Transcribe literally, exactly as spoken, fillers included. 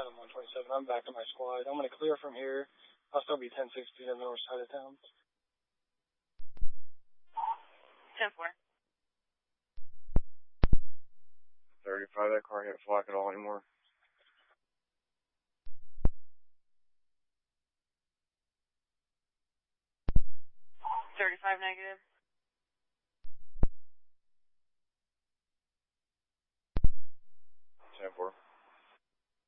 um, one twenty-seven. I'm back to my squad. I'm going to clear from here. I'll still be ten sixteen on the north side of town. ten four. thirty-five, that car can't flock at all anymore. thirty-five negative.